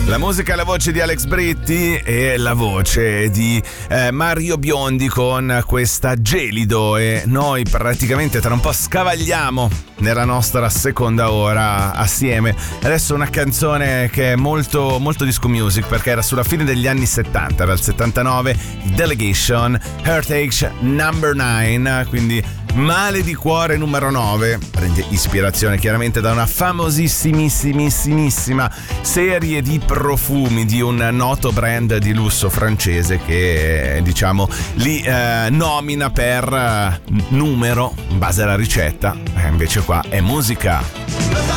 La musica e la voce di Alex Britti e la voce di Mario Biondi con questa Gelido, e noi praticamente tra un po' scavagliamo nella nostra seconda ora assieme. Adesso una canzone che è molto molto disco music, perché era sulla fine degli anni 70, era il 79, Delegation, Heartache Number 9, quindi Male di cuore numero 9. Prende ispirazione chiaramente da una famosissimissima serie di profumi di un noto brand di lusso francese che diciamo li nomina per numero in base alla ricetta, invece qua è musica.